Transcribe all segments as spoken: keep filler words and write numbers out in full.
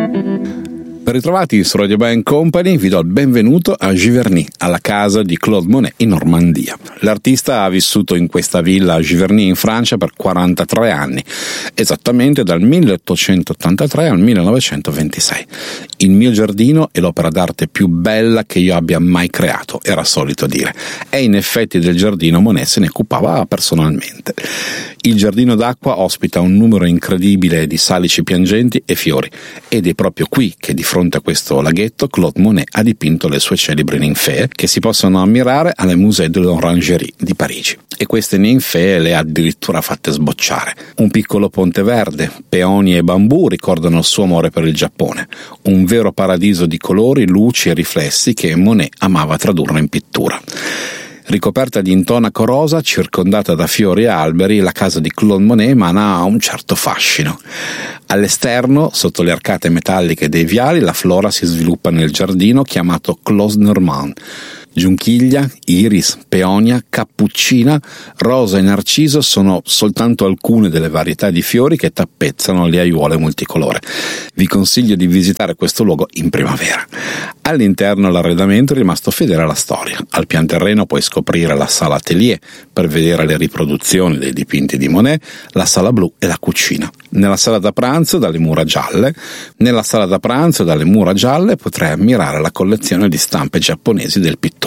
Ben ritrovati su Radio Band Company, vi do il benvenuto a Giverny, alla casa di Claude Monet in Normandia. L'artista ha vissuto in questa villa a Giverny in Francia per quarantatré anni, esattamente dal milleottocentottantatré al millenovecentoventisei. Il mio giardino è l'opera d'arte più bella che io abbia mai creato, era solito dire, e in effetti del giardino Monet se ne occupava personalmente. Il giardino d'acqua ospita un numero incredibile di salici piangenti e fiori, ed è proprio qui che di fronte a questo laghetto Claude Monet ha dipinto le sue celebri ninfee, che si possono ammirare alle Musée de l'Orangerie di Parigi. E queste ninfee le ha addirittura fatte sbocciare. Un piccolo ponte verde, peoni e bambù ricordano il suo amore per il Giappone, un vero paradiso di colori, luci e riflessi che Monet amava tradurre in pittura. Ricoperta di intonaco rosa, circondata da fiori e alberi, la casa di Claude Monet emana un certo fascino. All'esterno, sotto le arcate metalliche dei viali, la flora si sviluppa nel giardino chiamato Clos Normand. Giunchiglia, iris, peonia, cappuccina, rosa e narciso sono soltanto alcune delle varietà di fiori che tappezzano le aiuole multicolore. Vi consiglio di visitare questo luogo in primavera. All'interno l'arredamento è rimasto fedele alla storia. Al pian terreno puoi scoprire la sala atelier per vedere le riproduzioni dei dipinti di Monet, la sala blu e la cucina. Nella sala da pranzo dalle mura gialle, nella sala da pranzo dalle mura gialle potrai ammirare la collezione di stampe giapponesi del pittore.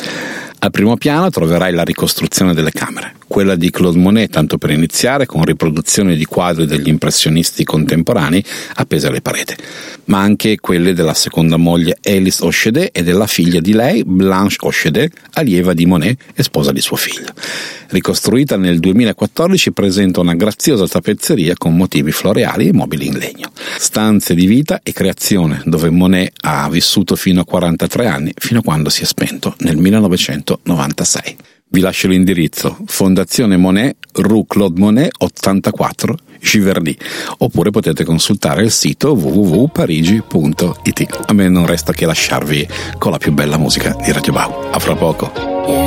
Al primo piano troverai la ricostruzione delle camere, quella di Claude Monet tanto per iniziare, con riproduzioni di quadri degli impressionisti contemporanei appese alle pareti, ma anche quelle della seconda moglie Alice Hochet e della figlia di lei, Blanche Hochet, allieva di Monet e sposa di suo figlio. Ricostruita nel duemilaquattordici, presenta una graziosa tappezzeria con motivi floreali e mobili in legno. Stanze di vita e creazione, dove Monet ha vissuto fino a quarantatré anni, fino a quando si è spento nel millenovecentonovantasei. Vi lascio l'indirizzo: Fondazione Monet, Rue Claude Monet ottantaquattro, Giverny, oppure potete consultare il sito w w w punto parigi punto i t. A me non resta che lasciarvi con la più bella musica di Radio Bau. A fra poco.